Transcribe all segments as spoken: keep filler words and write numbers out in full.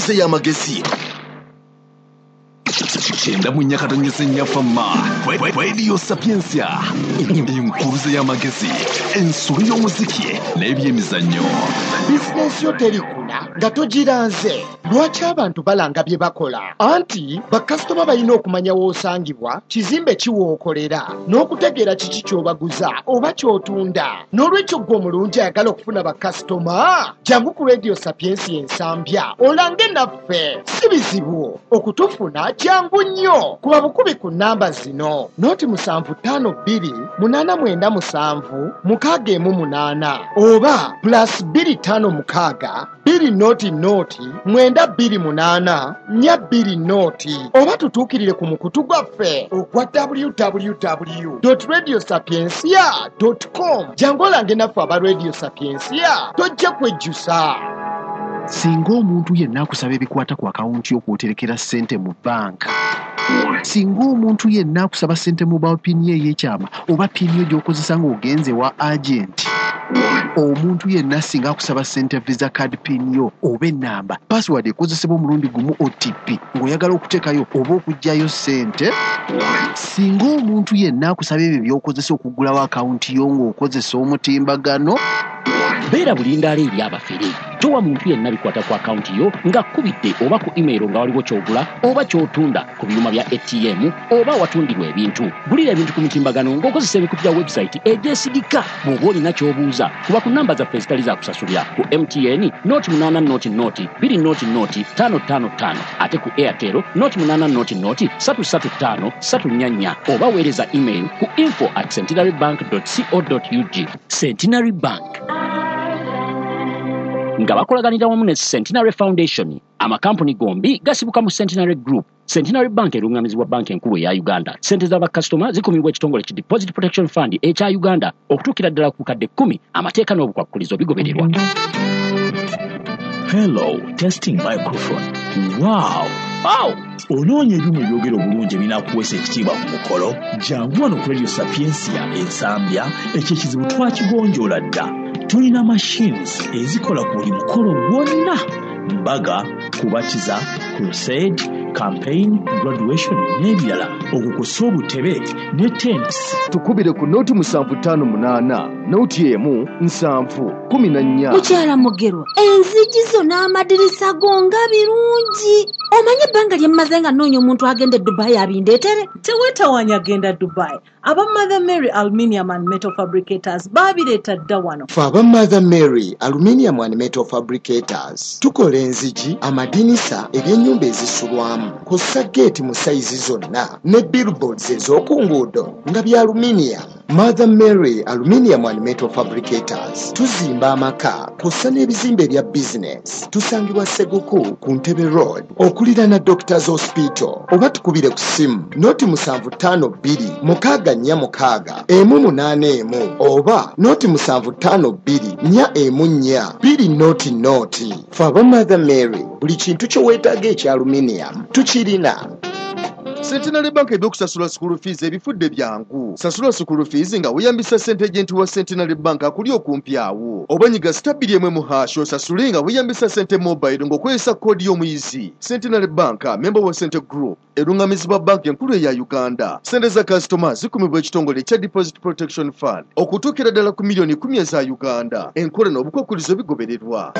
y'amagezi Chenda munyakata nyesenya fama Radio Sapiensia Inkuruze y'amagezi Ensuri y'omuziki n'ebyemizannyo Business yo terikula gatogiranze lwaki abantu balanga bye bakola anti bakasitoma balina okumanya w'osangibwa kizimbe kiwookolera n'okutegeera kiki ky'obaguza oba ky'otunda n'olwekyo gwe omulungi ayagala okufuna bakasitoma jangu ku Radio Sapiensia ensambya olange naffe si bizibu okutufuna jangu nnyo kuba bukubi ku namba zino noti musanvu ttaano bbiri munaana mwenda musanvu mukaaga emu munaana oba plus bbiri ttaano mukaaga bbiri noti noti mwenda bbiri munaana nnya bbiri noti oba tutuukirire ku mukutu gwaffe ogwa w w w dot radio sapiensia dot com jangu olange naffe aba Radio Sapiensia tojja kwejjusa. Singa omuntu yenna akusaba ebikwata ku akawunti y'okwoterekera ssente mu banka singa omuntu yenna akusaba ssente mu ba pini ye y'ekyama oba pini yo gy'okozesa ng'ogenze wa agenti omuntu yenna singa akusaba ssente visa card pin yo oba ennamba password ekozesebwa omulundi gumu O T P ng'oyagala okuteekayo oba okuggyayo ssente singa omuntu yenna akusaba ebyo by'okozesa okugulawo akawunti yo ng'okozesa omutimbagano beera bulindaala eri abafere towa muntu yenna bikwata ku akawunti yo nga kubidde oba ku email nga waliwo ky'ogula oba ky'otunda ku byuma bya A T M oba watundirwa ebintu gulira ebintu ku mutimbagano ng'okozesa ebikutu bya website egyesigika bw'oba olina ky'obuuza kuba ku namba zaffe ezitali za kusasulira ku M T N noti munaana noti noti bbiri noti noti ttaano ttaano ttaano ate ku Airtel noti munaana noti noti ssatu ssatu ttaano ssatu nnya nnya oba weereza email ku info at centenarybank dot co dot u g. Centenary Bank nga bakolaganira wamu ne Centenary Foundation amakampuni gombi gasibuka mu Centenary Group. Centenary Bank erungamizibwa banki enkulu ya Uganda. Sente z'abakasitoma zikumibwa ekitongole ki Deposit Protection Fund ekya Uganda okutuukira ddala ku kadde kkumi amateeka n'obukwakkulizo bigobererwa. Hello, testing microphone. Wow! Wow! Onoonya ebyuma ebyogera obulungi ebinaakuweesa ekitiibwa ku mukolo jangu wano ku Radio Sapiensia ensambya ekyo ekizibu twakigonjoola dda. Tulina machines ezikola ku buli mukolo gwonna mbaga kubatiza crusade campaign graduation n'ebirala okukosa obutebe ne tents tukubire ku noti musanvu ttaano munaana noti emu nsanvu kumi na nnya mukyala Mugerwa enzigi zo n'amadirisa gonga birungi omanye ebbanga lye mmaze nga nnoonya omuntu agenda e Dubai abindeetere teweetawanya agenda Dubai aba Mother Mary Aluminium and Metal Fabricators babireeta dda wano Ffe aba Mother Mary Aluminium and Metal Fabricators tukola enzigi amadinisa ebyennyumba ezisulwamu kussa geeti mu sayizi zonna ne billboards ez'oku nguudo nga bya aluminium. Mother Mary Aluminium and Metal Fabricators tuzimba amaka kussa n'ebizimbe ebya business tusangibwa Seguku ku Ntebe Road okuliraana Doctors Hospital oba tukubire ku simu noti musanvu ttaano bbiri mukaaga nnya mukaaga emu munaana emu oba noti musanvu ttaano bbiri nnya emu nnya bbiri noti noti. Ffe aba Mother Mary buli kintu kye weetaaga ekya aluminium tukirina. Centenary Bank ebyokusasula school fees ebifudde byangu. Sasula school fees nga weyambisa ssente agent wa Centenary Bank akuli okumpi awo. Obanyiga stabili emwe mu hash osasule nga weyambisa ssente mobile ng'okozesa kkoodi y'omuyizi. Centenary Bank member wa Centre Group erungamizibwa banki enkulu eya Uganda. Ssente za kasitoma zikumibwa ekitongole ekya Deposit Protection Fund okutuukira ddala ku miliyoni kumi eza Uganda. Enkola n'obukwakkulizo bigobererwa.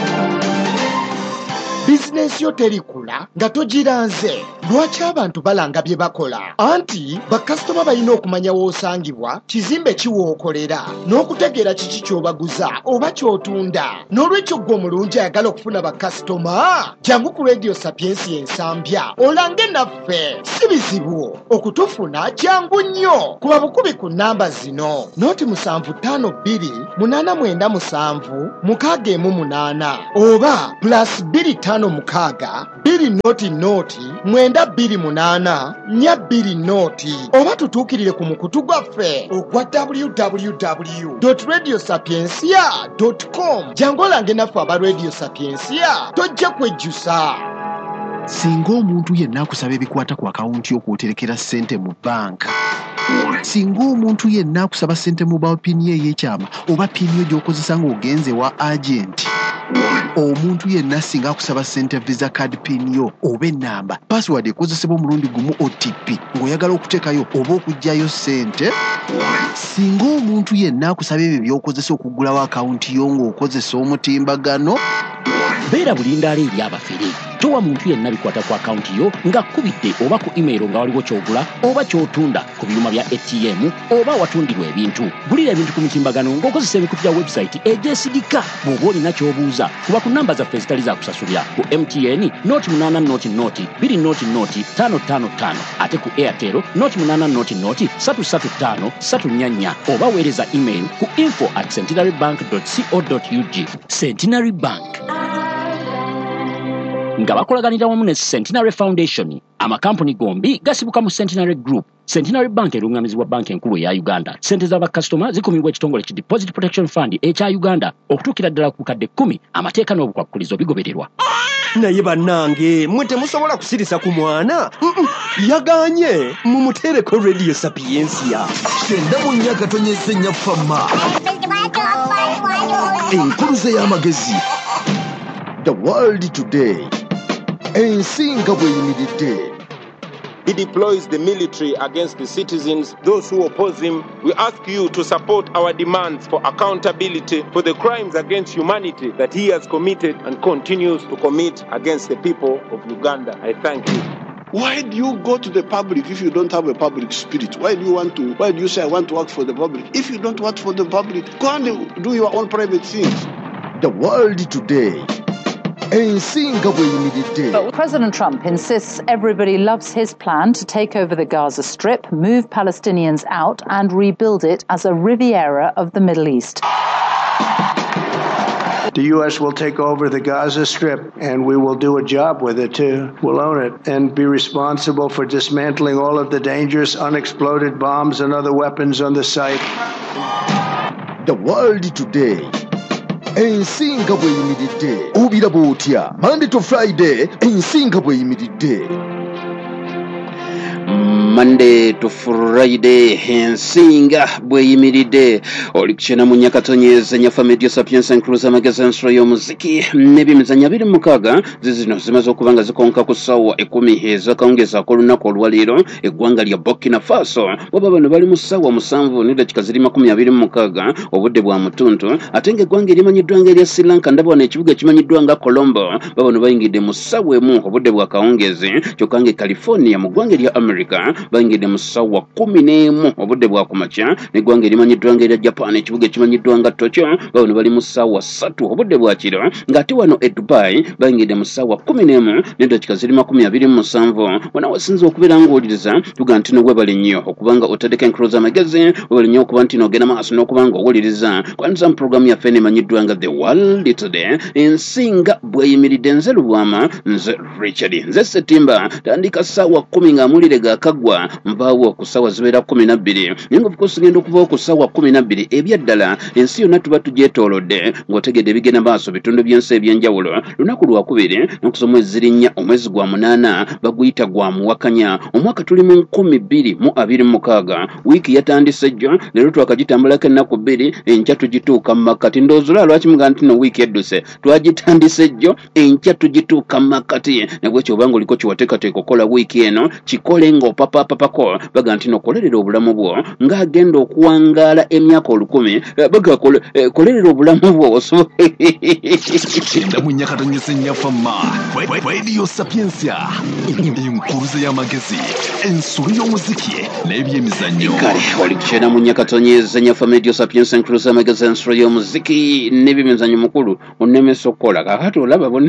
Business yo terikula nga togiranze lwaki abantu balanga bye bakola anti bakasitoma balina okumanya w'osangibwa kizimbe kiwookolera n'okutegeera kiki ky'obaguza oba ky'otunda n'olwekyo gwe omulungi ayagala okufuna bakasitoma jangu ku Radio Sapiensia ensambya olange naffe si bizibu okutufuna jangu nnyo kuba bukubi ku namba zino noti musanvu ttaano bbiri munaana mwenda musanvu mukaaga emu munaana oba plus bbiri ttaano mukaaga bbiri noti noti mwenda bbiri munaana nnya bbiri noti oba tutuukirire ku mukutu gwaffe ogwa w w w dot radio sapiensia dot com jangu olange naffe aba Radio Sapiensia tojja kwejjusa. Singa omuntu yenna akusaba ebikwata ku akawunti y'okwoterekera ssente mu banka singa omuntu yenna akusaba ssente mu ba pini ye y'ekyama oba pini yo gy'okozesa ng'ogenze wa agenti omuntu yenna singa akusaba ssente visa card pin yo oba ennamba password ekozesebwa omulundi gumu O T P ng'oyagala okuteekayo oba okuggyayo ssente. Singa omuntu yenna akusaba ebyo by'okozesa okuggulawo akawunti yo ng'okozesa omutimbagano, beera bulindaala eri abafere. Towa muntu yenna bikwata ku akawunti yo ng'akkubidde oba ku email nga waliwo ky'ogula oba ky'otunda ku byuma bya A T M oba watundirwa ebintu. Gulira ebintu ku mutimbagano ng'okozesa ebikutu bya website egyesigika. Bw'oba olina ky'obuuza kuba ku nnamba zaffe ezitali za kusasulira ku M T N noti munaana noti noti bbiri noti noti ttaano ttaano ttaano ate ku Airtel noti munaana noti noti ssatu ssatu ttaano ssatu nnya nnya oba weereza email ku info at centenarybank dot co dot u g. Centenary Bank nga bakolaganira wamu ne Centenary Foundation, amakampuni gombi gasibuka mu Centenary Group. Centenary Bank erungamizibwa banki enkulu eya Uganda. Sente z'abakasitoma zikumibwa ekitongole ki Deposit Protection Fund ekya Uganda okutuukira ddala ku bukadde kkumi. Amateeka n'obukwakkulizo bigobererwa. Naye bannange mwe temusobola kusirisa ku mwana. Yaganye mumuteereko Radio Sapiensia. Kyenda mu nnya katonyeze nnya fama. Enkuluze y'amagezi. The World Today. Ensinga bweyimiridde. He deploys the military against the citizens, those who oppose him. We ask you to support our demands for accountability for the crimes against humanity that he has committed and continues to commit against the people of Uganda. I thank you. Why do you go to the public if you don't have a public spirit? Why do you want to, why do you say I want to work for the public? If you don't work for the public, go and do your own private things. The World Today. But President Trump insists everybody loves his plan to take over the Gaza Strip, move Palestinians out, and rebuild it as a Riviera of the Middle East. The U S will take over the Gaza Strip, and we will do a job with it, too. We'll own it and be responsible for dismantling all of the dangerous unexploded bombs and other weapons on the site. The World Today. Ensinga bweyimiridde. Obira bw'otya. Monday to Friday, ensinga bweyimiridde. Monday to Friday, ensinga bweyimiridde. Oli kukyena mu Nyakatonyeze nyafa Radio Sapiensia enkuluza amagezi ensolo y'omuziki n'ebyemizannyo abiri mu mukaaga zizino zimaze okuba nga zikonka ku ssaawa ekkumi ez'akawungeezi ak'olunaku olwaleero eggwanga lya Burkina Faso. Waba bano bali mu ssaawa musanvu n'eddakiika ziri makumi abiri mu mukaaga obudde bwa mutuntu ate ng'eggwanga erimanyiddwa nga erya Sri Lanka ndaba wano ekibuga ekimanyiddwa nga Colombo babano bayingidde mu ssaawa emu obudde bwa kawungeezi kyokka nga California mu ggwanga erya America bayingidde mu ssaawa kkumi n'emu obudde bwa kumakya n'eggwanga erimanyiddwa nga erya Japan ekibuga ekimanyiddwa nga Tokyo babano bali mu ssaawa ssatu obudde bwa kiro ng'ate wano e Dubai bayingidde mu ssaawa kkumi n'emu n'eddakiika ziri makumi abiri mu musanvu wano wasinza okubeera ng'owuliriza tuga nti nowebale nnyo okuba nga otaddeko enkulu z'amagezi webale nnyo okuba nti n'ogenda maaso n'okuba nga owuliriza kwanza mu puroguramu yaffe eneemanyiddwa nga The World Today ensinga bweyimiridde nze Lubwama nze Richard nze Ssettimba tandika ssaawa kkumi ng'amulire gaakagwa mbaawo ku ssaawa zibeera kkumi na bbiri naye nga ofuka osigenda okuvawo ku ssaawa kkumi na bbiri ebyaddala ensi yonna tuba tugyetoolodde ng'otegedde ebigenda maaso bitundu by'ensi eby'enjawulo lunaku lwakubiri n'okusoma eziri nnya omwezi gwa munaana baguyita gwa muwakanya omwaka tuli mu nkumi bbiri mu abiri mu mukaaga wiiki yatandise jjo leero twakagitambulako ennaku bbiri enkya tugituuka mu makkati ndowooza olaba lwaki mugaa nti no wiiki edduse twagitandise jjo enkya tugituuka mu makkati nabwe kyobanga oliko kiwateekateeka okukola wiiki eno kikole ng'opapapapako baga nti nokolerera obulamu bwo ng'agenda okuwangaala emyaka olukumi baga kolerera obulamu bwo osobola kyenda mu Nyakatonyeze nnyafama Radio Sapiensia enkuluze y'amagezi ensolo y'omuziki n'ebyemizannyo kale oli kukyenda mu Nyakatonyeze nnyafama Radio Sapiensia enkuluze y'amagezi ensolo y'omuziki n'ebyemizannyo mukulu onnemesa okukola kakati olaba bone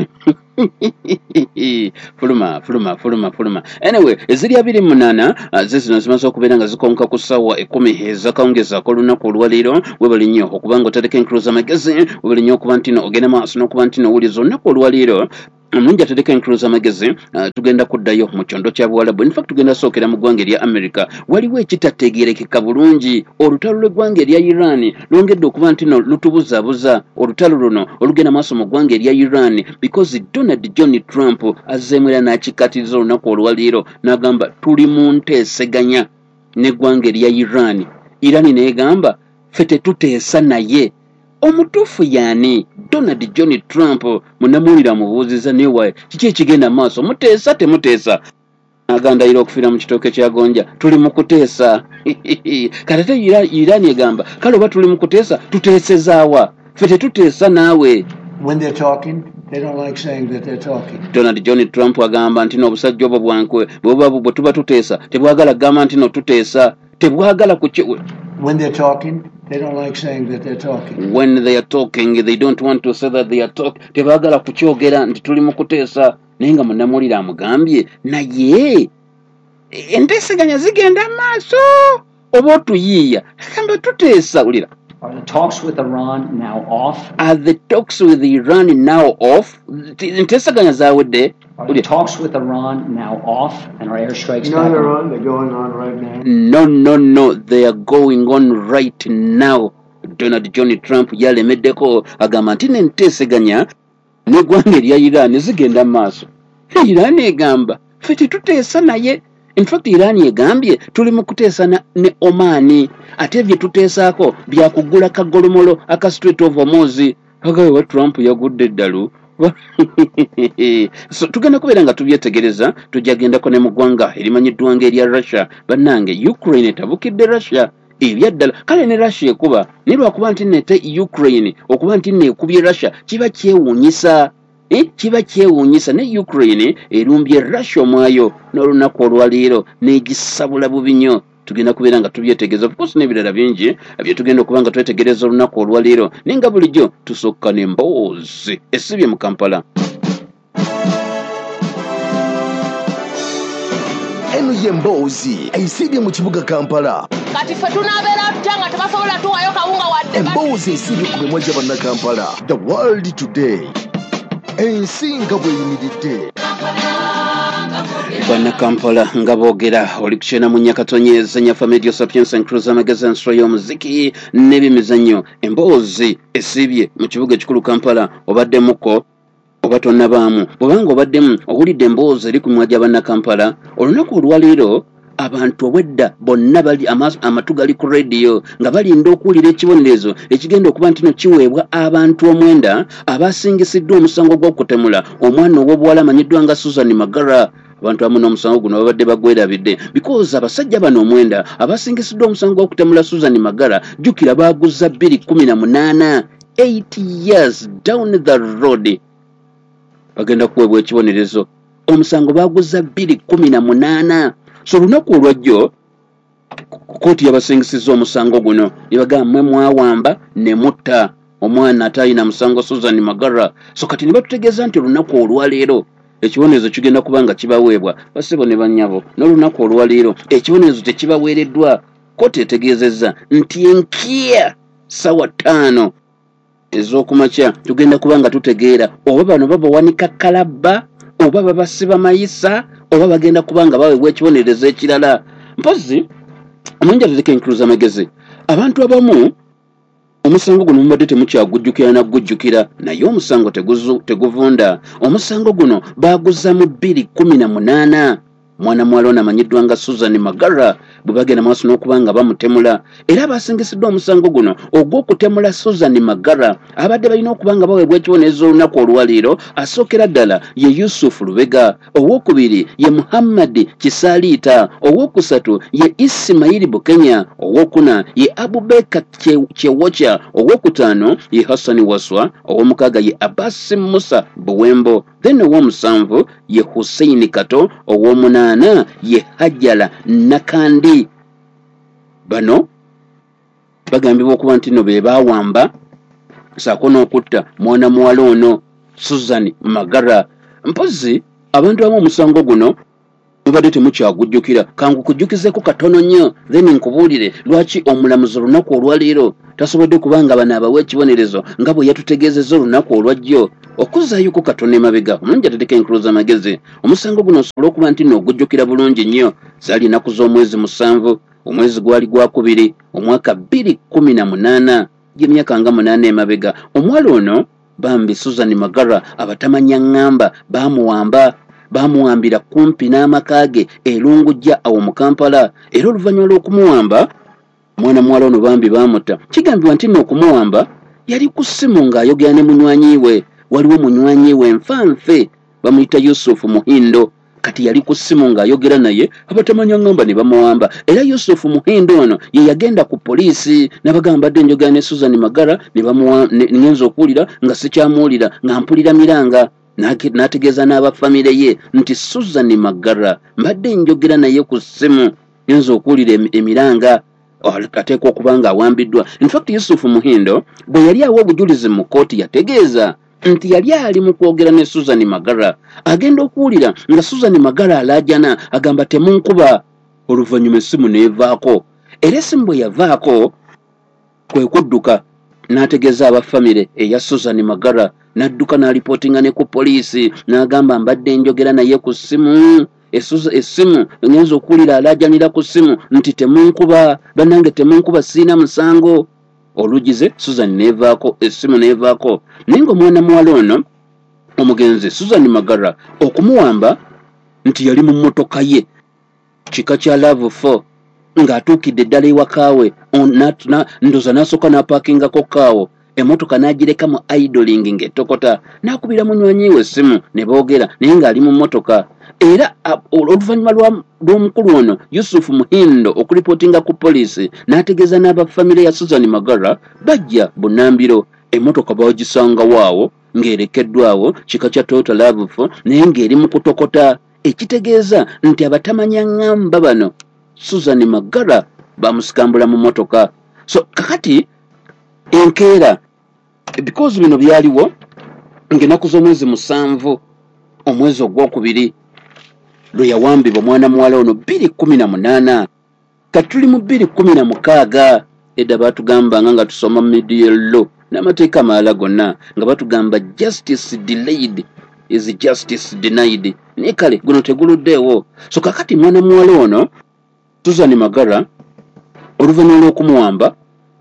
fuluma fuluma fuluma fuluma anyway eziri abiri munaana ze zino zimaze okubeera nga zikonka ku ssaawa ekkumi ez'akawungeezi ak'olunaku olwaleero webali nnyo okuba nga otaddeko enkulu z'amagezi webali nnyo okuba nti no ogenda maaso n'okuba nti no owuliriza olunaku olwaleero omulungi ateddeko enkulu z'amagezi tugenda kuddayo mu kyondo kya buwalabu in fact tugenda sookera mu ggwanga erya America waliwo ekitategeerekeka bulungi olutalo lw'eggwanga erya Iran lwongedde okuba nti no lutubuzaabuza olutalo luno olugenda maaso mu ggwanga erya Iran because Donald John Trump azzeemera n'akikatiriza olunaku olwaleero n'agamba tuli mu nteeseganya n'eggwanga erya Iran Iran n'egamba ffe tetuteesa naye omutuufu yaani Donald John Trump munamuwulira amubuuziza newa kiki ekigenda maaso muteesa temuteesa agandayira okufiira mu kitooke kya gonja tuli mu kuteesa kati ate Iran egamba kale oba tuli mu kuteesa tuteesezaawa ffe tetuteesa naawe. When they're talking, they don't like saying that they're talking. Donald John Trump agamba nti n'obusajja obwo bwankwe bwe tuba tuteesa tebwagala gamba nti no tuteesa tebwagala kuki. When they're talking, they don't like saying that they're talking. When they are talking, they don't want to say that they are talking. Tebagala kukyogera nti tuli mu kuteesa naye nga munnamulira amugambye naye enteeseganya zigenda maaso oba otuyiiya agamba tuteesa ulira. Are the talks with Iran now off? Are the talks with Iran now off? Enteeseganya zaawedde. Are the talks with Iran now off and are airstrikes No, they're on. They're going on right now. No, no, no. They are going on right now. Donald John Trump yalemeddeko agamba nti n'enteeseganya n'eggwanga erya Iran zigenda maaso. Iran egamba ffe tetuteesa naye. In fact, Iran egambye tuli mu kuteesa ne Oman ate bye tuteesaako bya kugula kagolomolo aka Strait of Hormuz. Agawe wa Trump yagudde eddalu. So tugenda kubeera nga tubyetegereza tujagendako ne mu ggwanga erimanyiddwa ng'erya Russia bannange Ukraine etabukidde Russia ebyaddala kale ne Russia ekuba ne lwakuba nti nete Ukraine okuba nti neekubye Russia kiba kyewuunyisa. Eh, kiba kyewuunyisa ne Ukraine erumbye Russia omwayo n'olunaku olwaleero n'egisabula bubi nnyo. Tugenda kubeera nga tubyetegereza of course n'ebirala bingi bye tugenda okuba nga twetegereza olunaku olwaleero naye nga bulijjo tusooka n'emboozi esibye mu Kampala. Eno y'emboozi esibye mu kibuga Kampala. Kati ffe tunaabeera tutya nga tebasobola tuwayo kawunga wadde. Emboozi esibye ku mimwa gya bannakampala. The World Today. Ensinga bweyimiridde. Bannakampala nga boogera oli kukyena mu Nyakatonyeza Nyafa Media Sapiens Enkuluza amagezi ensolo y'omuziki n'ebyemizannyo. Emboozi esibye mu kibuga ekikulu Kampala obaddemuko oba tonnabaamu bw'obanga obaddemu owulidde emboozi eri ku mimwa gya bannakampala olunaku olwaleero abantu obwedda bonna bali amatu gali ku radio nga balinda okuwulira ekibonerezo ekigenda okuba nti no kiweebwa abantu omwenda abasingisiddwa omusango gw'okutemula omwana ow'obuwala amanyiddwa nga Susan Magara. Abantu amu n'omusango guno babadde bagwerabidde because abasajja bano omwenda abasingisiddwa omusango gw'okutemula Susan Magara jjukira baaguza bbiri kumi na munaana eight years down the road bagenda kuweebwa ekibonerezo omusango baaguza bbiri kumi na munaana. So lunaku olwajjo kooti yabasingisizza omusango guno nebagamba mmwe mwawamba ne mutta omwana atalina musango Susan Magara. So kati ne batutegeeza nti olunaku olwaleero ekibonerezo kigenda kuba nga kibaweebwa basebo ne bannyabo n'olunaku olwaleero ekibonerezo tekibaweereddwa. Kooti etegeezezza nti enkiya sawa ttaano ez'okumakya tugenda kuba nga tutegeera oba bano babawanika kalabba oba babasiba mayisa oba bagenda kuba nga baweebwa ekibonerezo ekirala. Mpozi omwanja tuleke Enkuluza amagezi abantu abamu omusango guno mubadde temukyagujjukira na gujjukira naye omusango teguvunda. Omusango guno baaguza mu bbiri kumi na munaana. Mwana mwala ono amanyiddwa nga Susan Magara bwe bagenda maaso n'okuba nga bamutemula era abasingisiddwa omusango guno ogw'okutemula Susan Magara abadde balina okuba nga baweebwa ekibonerezo olunaku olwaleero. Asookera ddala ye Yusuf Lubega, owokubiri ye Muhammad Kisaliita, owokusatu ye Ismail Bukenya, owokuna ye Abubeka Kyewocha, owokutaano ye Hassan Waswa, owomukaaga ye Abbas Musa Buwembo, then ow'omusanvu ye Hussein Kato, ow'omunaana ye Hajjala Nakandi. Bano bagambibwa okuba nti no be baawamba saako n'okutta mwana muwala ono Susan Magara. Mpozi abantu abamu omusango guno mubadde temukyagujjukira kangu kujjukizeko katono nnyo then nkubuulire lwaki omulamuzi olunaku olwaleero tasobodde kubanga bano abawa ekibonerezo nga bwe yatutegeezezza olunaku olwajjo okuzzaayoku katono emabega. Omulungi ateeka Enkuluza amagezi omusango guno osobole okuba nti n'ogujjukira bulungi nnyo zaali ennaku z'omwezi musanvu omwezi gwali gwakubiri omwaka bbiri kumi na munaana gy'emyaka nga munaana emabega. Omuwala ono bambi Susan Magara abatamanya ŋŋamba baamuwamba baamuwambira kumpi n'amaka ge erungujja awo mu Kampala era oluvannyuma lw'okumuwamba mwana muwala ono bambi baamutta. Kigambibwa nti n'okumuwamba yali ku ssimu ng'ayogera ne munywanyi we. Waliwo munywanyi we nfanfe bamuyita Yusufu Muhindo, kati yali ku ssimu ng'ayogera naye, abatamanya ngamba ne bamuwamba. Era Yusufu Muhindo ono ye yagenda ku poliisi n'abagamba dde njogera ne Susan Magara ne bamuwa ngenza okuwulira nga sikyamuwulira nga mpulira miranga. N'ategeeza n'abafamire ye nti Susan Magara mbadde njogera naye ku ssimu ngenza okuwulira emiranga ateekwa okuba nga awambiddwa. In fact Yusufu Muhindo bwe yali awa obujulizi mu kkooti yategeeza nti yali ali mu kwogera ne Susan Magara agenda okuwulira nga Susan Magara alaajana agamba temunkuba. Oluvannyuma essimu n'evaako, era essimu bwe yavaako kwe kudduka n'ategeeza abafamire eya Susan Magara, n'adduka n'alipootinga ne ku poliisi n'agamba mbadde njogera naye ku ssimu essimu ngenza okuwulira alaajanira ku ssimu nti temunkuba bannange temunkuba siina musango. Olugize Susan nevaako, essimu nevaako. Naye ng'omwana muwala ono omugenzi Susan Magara okumuwamba nti yali mu mmotoka ye kika kya Love four ng'atuukidde ddala ewakaawe ndoza n'asooka n'apaakingako kaawo emmotoka n'agireka mu idling ng'etokota n'akubira munywanyi we essimu ne boogera naye ng'ali mu mmotoka. Era oluvannyuma lw'omukulu ono Yusufu Muhindo okulipootinga ku poliisi n'ategeeza n'abafamire ya Susan Magara bajja Bunambiro, emmotoka baagisanga waawo ng'erekeddwawo kika kya Toyota Love four naye ng'eri mu kutokota, ekitegeeza nti abatamanya ngamba bano Susan Magara bamusikambula mu mmotoka. So kakati enkeera because bino byaliwo ng'ennaku z'omwezi musanvu omwezi ogwokubiri lwe yawambibwa mwana muwala ono bbiri kumi na munaana. Kati tuli mu bbiri kumi na mukaaga. Edda baatugambanga nga tusoma media law n'amateeka amalala gonna nga batugamba justice delayed is justice denied. Naye kale guno teguluddeewo. So kakati mwana muwala ono Susan Magara oluvannyuma lw'okumuwamba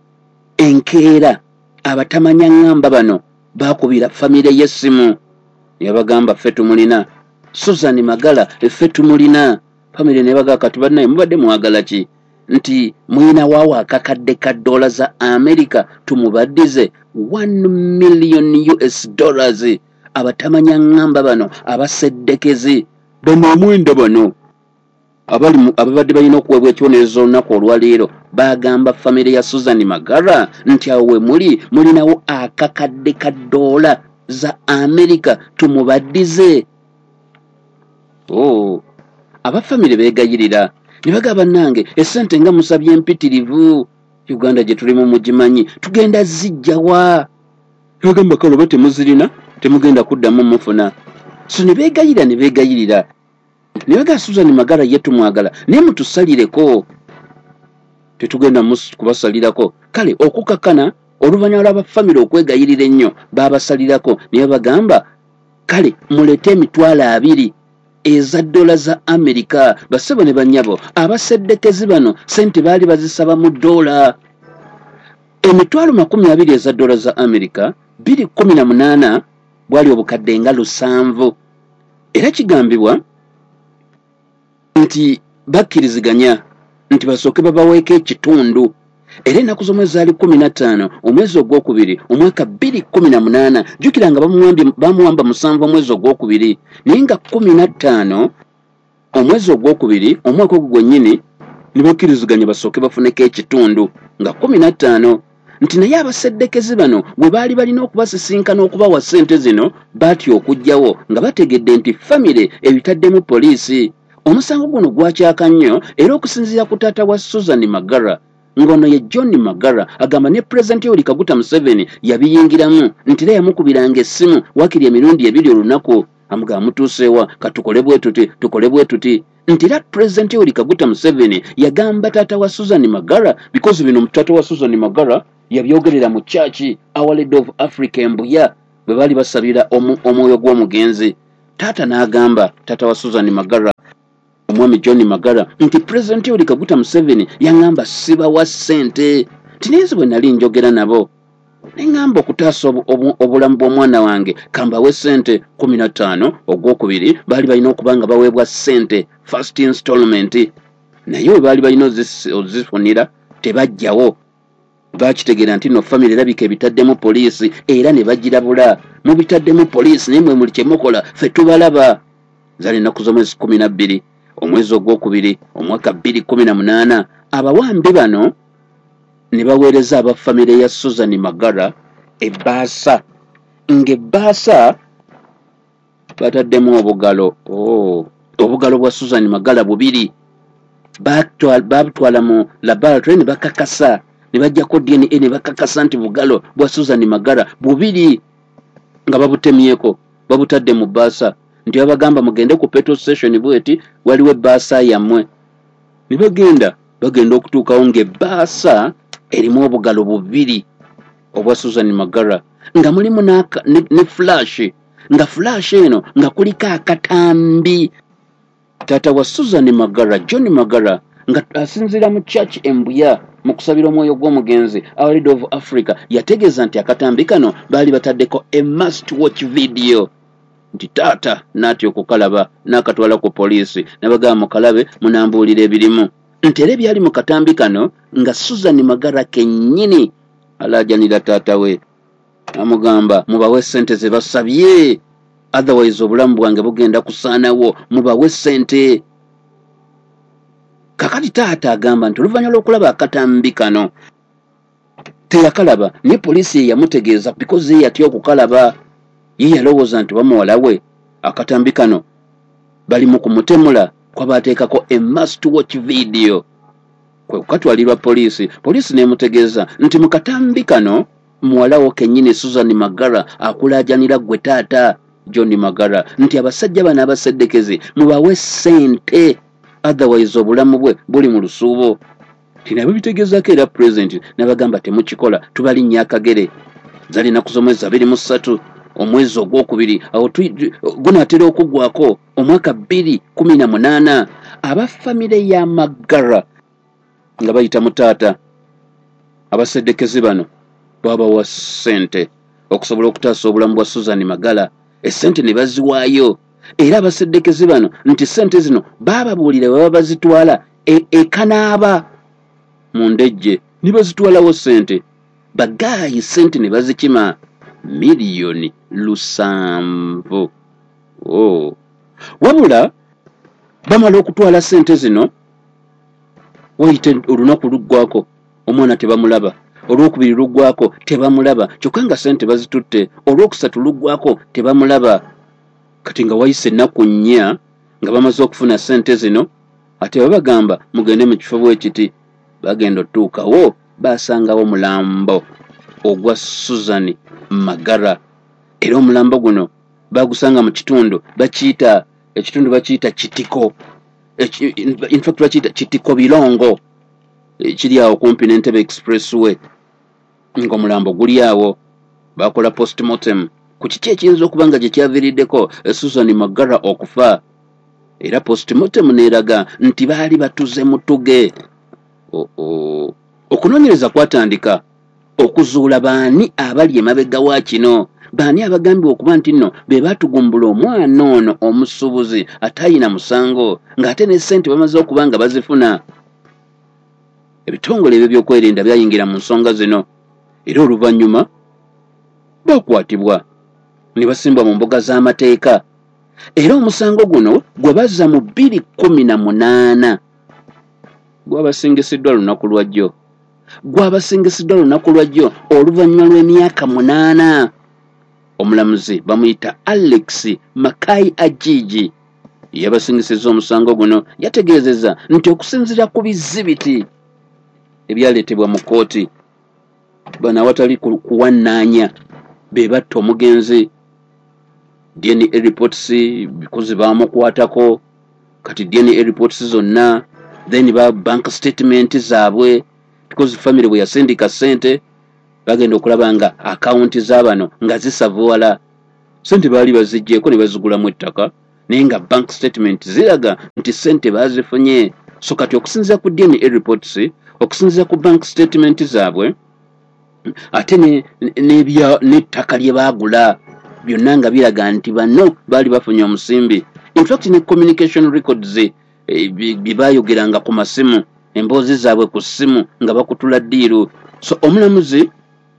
enkeera abatamanya ngamba bano baakubira famire y'essimu ne bagamba ffe tumulina Susan Magara ffe tumulina. Famire ne bagamba kati bannaye mubadde mwagala ki nti muyina waawo akakadde ka dola za America tumubaddize one million U S dollars. Abatamanya ngamba bano abaseddekezi bano omwenda bano abali ababadde balina okuweebwa ekibonerezo olunaku olwaleero bagamba famire ya Susan Magara nti awo we muli mulinawo akakadde ka dola za America tumubaddize. Oh, abafamire beegayirira ne bagamba nange essente nga musabye empitirivu Uganda gye tulimu mugimanyi tugenda zijjawa. Ne bagamba kale oba temuzirina temugenda kuddamu mufuna. So ne beegayirira ne beegayirira ne bagamba Susan Magara ye tumwagala naye mutusalireko. Tetugenda kubasalirako. Kale okukakana oluvannyuma lw'abafamire okwegayirira ennyo baabasalirako naye bagamba kale mulete emitwalo abiri eza dola za America. Basebo ne bannyabo abaseddekezi bano sente baali bazisaba mu dola emitwalo makumi abiri eza dola za America bbiri kumi na munaana bwali obukadde nga lusanvu. Era kigambibwa nti bakkiriziganya nti basooke babaweeko ekitundu. Era ennaku z'omwezi zaali kumi na ttaano omwezi ogwokubiri omwaka bbiri kumi na munaana. Jjukira nga bamuwamba musanvu omwezi ogwokubiri naye nga kumi na ttaano omwezi ogwokubiri omwaka ogwo gwennyini ne bakkiriziganya basooke bafuneko ekitundu nga kumi na ttaano. Nti naye abaseddekezi bano bwe baali balina okubasisinkana okubawa ssente zino batya okugjawo nga bategedde nti famire ebitaddemu poliisi. Omusango guno gwakyaka nnyo era okusinziira ku taata wa Susan Magara ngono ye John Magara agamba ne President Yoweri Kaguta Museveni yabiyingiramu nti era yamukubiranga essimu wakiri emirundi ebiri olunaku amugamba mutuuseewa katukole bwe tuti tukole bwe tuti nti era President Yoweri Kaguta Museveni yagamba taata wa Susan Magara because bino taata wa Susan Magara yabyogerera mu church Our Lady of Africa Mbuya bwe bali basabira omwoyo gw'omugenzi. Taata n'agamba taata wa Susan Magara omwami John Magara nti President Yoweri Kaguta Museveni yangamba sibawa ssente tinezi bwe nali njogera nabo neŋŋamba okutaasa obulamu bw'omwana wange kambawe ssente kumi na ttaano ogwokubiri baali balina okuba nga baweebwa ssente first installment naye we baali balina ozifunira tebajjawo bakitegeera nti no family erabika ebitaddemu poliisi era ne bagirabula mubitaddemu poliisi naye mwe muli kyemukola ffe tubalaba. zali ennaku z'omwezi kumi na bbiri omwezi ogwokubiri omwaka bbiri kumi na munaana abawambi bano ne baweereza aba famire ya Susan Magara ebbaasa ng'ebbaasa bataddemu obugalo oh, obugalo bwa Susan Magara bubiri babutwala mu laboratory ne bakakasa ne bajjako D N A ne bakakasa nti bugalo bwa Susan Magara bubiri nga babutemyeko babutadde mu bbaasa nti abagamba mugende ku petrol station bweti waliwo ebbaasa yammwe ne bagenda bagenda okutuukawo ng'ebbaasa erimu obugalo bubiri obwa Susan Magara nga mulimu ne, ne flash nga flash eno nga kuliko akatambi. Taata wa Susan Magara John Magara nga asinzira mu church embuya mu kusabira omwoyo gw'omugenzi Our Lady of Africa yategeeza nti akatambi kano baali bataddeko a must watch video nti taata naatya okukalaba n'akatwala ku poliisi ne bagamba mukalabe munambuulira ebirimu nti era ebyali mu katambi kano nga Susan Magara kennyini alaajanira taata we amugamba mubawe ssente ze basabye otherwise obulamu bwange bugenda kusaanawo mubawe ssente. Kakati taata agamba nti oluvannyuma lw'okulaba akatambi kano teyakalaba ne poliisi ye yamutegeeza because ye yatya okukalaba ye yalowooza nti bamuwala we akatambi kano bali mu kumutemula kwabateekako a must watch video kwe kukatwalirwa poliisi. Poliisi neemutegeeza nti mu katambi kano muwalawo kennyini Susan Magara akulaajanira gwe taata John Magara nti abasajja bano abaseddekezi mubawe ssente otherwise obulamu bwe buli mu lusuubo. Tinabyo bitegeezako era president n'abagamba temukikola tubalinnya akagere. Zali ennaku z'omwezi abiri mu ssatu omwezi ogwokubiri awo gunaatera okuggwako omwaka bbiri kumi na munaana abafamire ya Magara nga bayita mu taata abaseddekezi bano babawa ssente okusobola okutaasa obulamu bwa Susan Magara. Essente ne baziwaayo era abaseddekezi bano nti ssente zino baababuulira baba bazitwala ekanaaba mu ndejje ne bazitwalawo ssente bagaayi ssente ne bazikima miliyoni lusanvu. Oh. Wabula bamala okutwala ssente zino wayite olunaku luggwako omwana tebamulaba olwokubiri luggwako tebamulaba kyokka nga ssente bazitutte olwokusatu luggwako tebamulaba. Kati nga wayise ennaku nnya nga bamaze okufuna ssente zino ate babagamba mugende mu kifo bwekiti bagenda otuukawo basangawo mulambo ogwa Susan Magara era omulambo guno bagusanga mu kitundu bakiyita ekitundu bakiyita Kitiko in fact bakiyita Kitiko Birongo kiri awo kumpi n'Entebbe Expressway nga omulambo guli awo bakola postmortem ku kiki ekiyinza okuba nga gye kyaviiriddeko Susan Magara okufa era postmortem neeraga nti baali batuze mutuge. Oh, oh. Okunoonyereza kwatandika okuzuula baani abali emabega wa kino baani abagambibwa okuba nti nno be baatugumbula omwana ono omusuubuzi atayina musango ng'ate ne ssente bamaze okuba nga bazifuna. Ebitongole ebyo by'okwerinda byayingira mu nsonga zino era oluvannyuma bakwatibwa ne basimbwa mu mbuga z'amateeka era omusango guno gwe bazza mu bbiri kumi na munaana gwabasingisiddwa lunaku lwajjo gwabasingisiddwa lunaku lwajjo oluvannyuma lw'emyaka munaana. Omulamuzi bamuyita Alex Makai Ajiji yabasingisizza omusango guno yategeezezza nti okusinziira ku bizibiti ebyaleetebwa mu kkooti bano awatali kuwannaanya be batta omugenzi D N A reports bikozi baamukwatako kati D N A reports zonna then ba bank statement zaabwe because family bwe yasindika ssente bagenda okulaba nga akaunti z'abano nga zisavuwala ssente baali baziggyeko ne bazigulamu ettaka naye nga bank statement ziraga nti ssente baazifunye. So kati okusinziira ku D N A reports okusinziira ku bank statement zaabwe ate n'ettaka lye baagula byonna nga biraga nti bano baali bafunye omusimbi. In fact ne communication records bye baayogeranga ku masimu emboozi zaabwe ku ssimu nga bakutula ddiiru So omulamuzi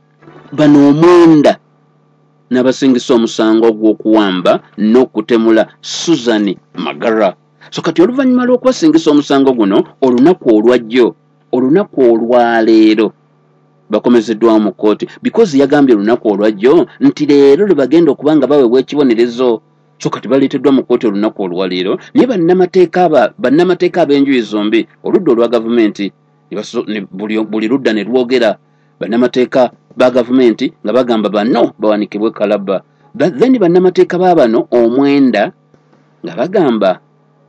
bano omwenda n'abasingisa omusango gw'okuwamba n'okutemula Susan Magara. So kati oluvannyuma lw'okubasingisa omusango guno olunaku olwajjo olunaku olwaleero bakomezeddwamu mu kkooti because yagambye olunaku olwajjo nti leero lwe bagenda okuba nga baweebwa ekibonerezo. So kati baleeteddwa mu kkooti olunaku olwaleero naye bannamateeka aba bannamateeka ab'enjuyi zombi oludda olwa gavumenti buli, buli ludda ne lwogera bannamateeka ba gavumenti nga bagamba bano bawanikibwe kalaba then bannamateeka ba bano omwenda nga bagamba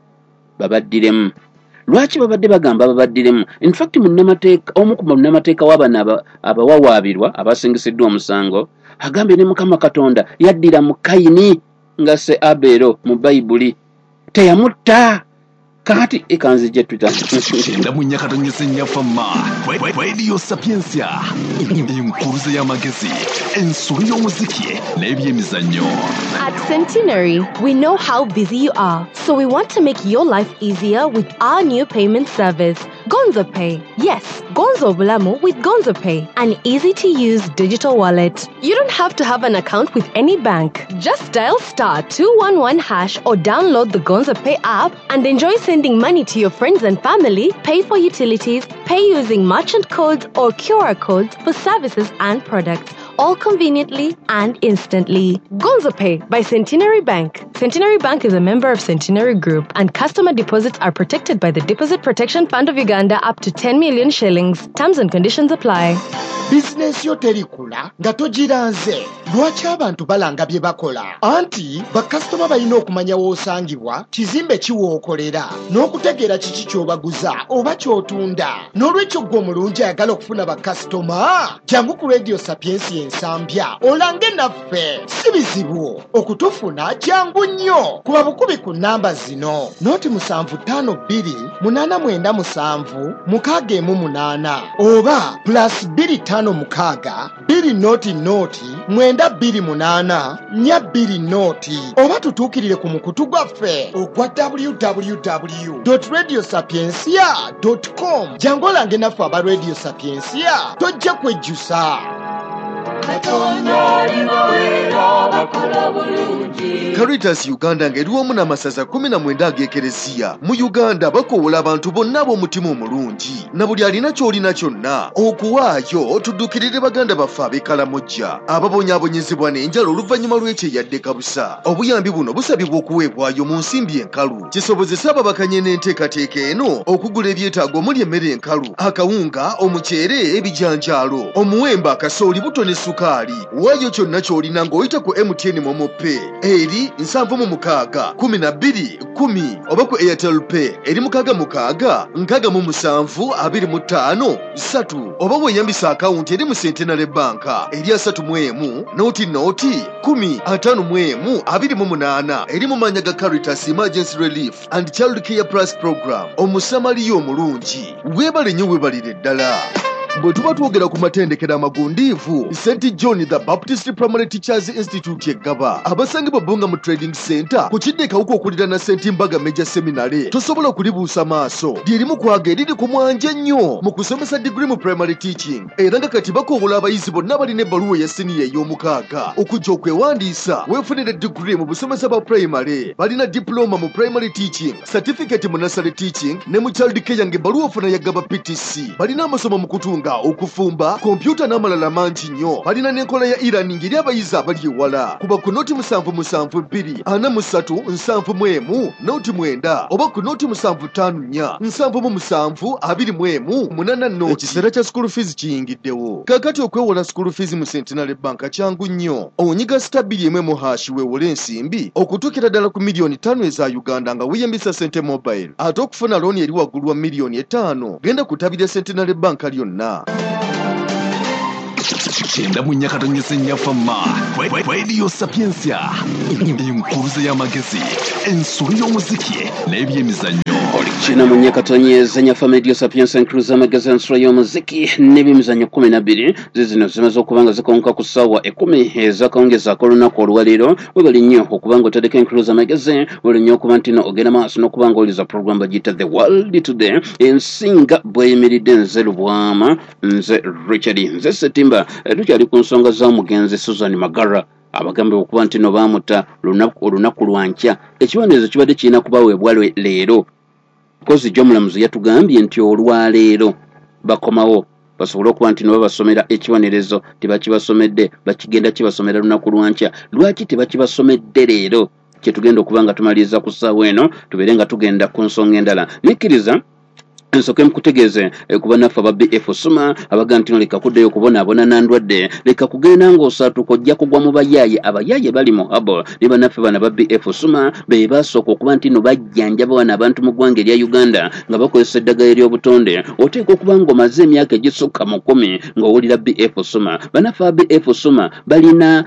babaddiremu. Lwaki babadde bagamba babaddiremu? In fact munnamateeka omu ku munnamateeka w'abana abawawaabirwa abasingisiddwa omusango agambye ne Mukama Katonda yaddira mu Kayini nga se Abero mu Bayibuli teyamutta. Kati ekanzije Twitter Chenda mu nyakatonyese nyafama Radio Sapiensia inkuruze y'amagezi ensuri y'omuziki n'ebyemizannyo. At Centenary, we know how busy you are, so we want to make your life easier with our new payment service, Gonzo Pay. Yes, Gonzo Bulamu with Gonzo Pay, an easy-to-use digital wallet. You don't have to have an account with any bank. Just dial star two one one hash or download the Gonzo Pay app and enjoy sending money to your friends and family, pay for utilities, pay using merchant codes or Q R codes for services and products, all conveniently and instantly. Gonzo Pay by Centenary Bank. Centenary Bank is a member of Centenary Group, and customer deposits are protected by the Deposit Protection Fund of Uganda up to ten million shillings. Terms and conditions apply. Bizinesi yo terikula nga togiranze. Lwaki abantu balanga bye bakola? Anti bakasitoma balina okumanya w'osangibwa, kizimbe kiwookolera, n'okutegeera kiki ky'obaguza oba ky'otunda. N'olwekyo ggwe omulungi ayagala okufuna bakasitoma, jangu ku Radio Sapiensi ensambya olange naffe. Si bizibu okutufuna, jangu nnyo. Kuba bukubi ku nnamba zino: noti musanvu ttaano bbiri munaana mwenda musanvu mukaaga emu munaana oba plus bbiri ttaano mukaaga bbiri noti noti mwenda bbiri munaana nnya bbiri noti, oba tutuukirire ku mukutu gwaffe ogwa w w w dot radio sapiensia dot com. jangu olange naffe aba Radio Sapiensia, tojja kwejjusa. Caritas Uganda ng'eriwamu n'amasaza kumi na mwenda ag'ekereziya mu Uganda bakoowola abantu bonna ab'omutima omulungi na buli alina ky'olina kyonna okuwaayo tuddukirire baganda baffe ab'ekalamoja ababonyaabonyezebwa n'enjala oluvannyuma lw'ekyeyadde kabusa. Obuyambi buno busabibwa okuweebwayo mu nsimbi enkalu kisobozesa ababakanye n'enteekateeka eno okugula ebyetaago omuli emmere enkalu, akawunga, omuceere, ebijanjaalo, omuwemba, kasooli, buto ne sukaali. Waayo kyonna ky'olina ng'oyita ku M T N Momo Pay eri nsanvu mu mukaaga kumi na bbiri kumi oba ku Airtel Pay eri mukaaga mukaaga nkaaga mu musanvu abiri mu ttaano ssatu, oba weeyambisa akawunti eri mu Centenary Bank eri asatu mu emu nooti nooti kumi ataano mu emu abiri mu munaana eri mu mannya ga Caritas Emergency Relief and Child Care Plus Program. Omusamaliya omulungi, weebale nnyo, weebalire ddala. Bwe tuba twogera ku matendekero amagundiivu, Saint John the Baptist Primary Teachers Institute eggaba abasangibwa Bunga mu Trading Center ku kidde kawuka okulira na Saint Mbaga Major Seminary tosobola okulibuusa maaso lyerimu kwaga eriri ku mwanja nnyo mu kusomesa degree mu primary teaching, era nga kati bakoowola abayizi bonna balina ebbaluwa ya siniya ey'omukaaga okujja okwewandiisa weefunire degree mu busomesa bwa primary. Balina diploma mu primary teaching, certificate mu nursery teaching ne mu child care ng'ebbaluwa ofuna yagaba P T C. Balina amasomo mu kutunga, okufumba, kompyuta n'amalala mangi nnyo. Balina n'enkola ya e-learning eri abayizi abali ewala. Kuba ku nooti musanvu musanvu bbiri ana mu ssatu nsanvu mu emu nooti mwenda oba ku nooti musanvu ttaano nnya nsanvu mu musanvu abiri mu emu munaana nooti. Ekiseera kya school fees kiyingiddewo. Kaakati okwewola school fees mu Centenary Bank kyangu nnyo. Onyiga sita bbiri emu emu hashi weewole ensimbi okutuukira ddala ku miliyoni ttaano eza Uganda nga weeyambisa Sente Mobile. Ate okufuna looni eri waggulu wa miliyoni ettaano genda kutabira Centenary Bank lyonna. Kyenda mu Nyakatonyeza Ennyafama. Radio Sapiensia. Enkuluze y'amagezi. Ensolo y'omuziki n'ebyemizannyo. Kina mu Nyakatonyeza Ennyafama Radio Sapiensia enkuluze y'amagezi ensolo y'omuziki n'ebyemizannyo kumi na bbiri. Zizino zimaze okuba nga zikonka ku ssaawa ekumi ez'akawungeezi ak'olunaku olwaleero. Webali nnyo okuba ng'otadeko enkuluze y'amagezi. Webali nnyo okuba nti no ogenda maaso n'okuba ng'oliza program bagiyita The World Today. Ensinga bweyimiridde nze Lubwama, nze Richard, nze Setimba. Tukyali ku nsonga za mugenzi Susan Magara abagambe okuba nti no baamuta olunaku lwa nkya. Ekibonerezo kibadde kirina kubaweebwa leero, kozi gy'omulamuzi yatugambye nti olwaleero bakomawo basobole okuba nti no babasomera ekibonerezo tebakibasomedde, bakigenda kibasomera lunaku lwa nkya. Lwaki tebakibasomedde leero? Kyetugenda okuba nga tumaliriza ku ssaawa eno, tubeere nga tugenda ku nsonga endala. Nikkiriza nsooke mukutegeeze kuba naffe aba B F Suma abaga nti leka kuddeyo kubonaabona na ndwadde, leka kugenda ng'osaatuka ojja kugwa mu bayaaye. Abayaaye bali mu habo ne bannaffe bana ba B F Suma be basooka okuba nti no bajjanjaba bano abantu mu ggwanga erya Uganda nga bakozesa eddagala ery'obutonde. Oteekwa okuba ng'omaze emyaka egisukka mu kumi ng'owulira B F Suma. Bannaffe aba B F Suma balina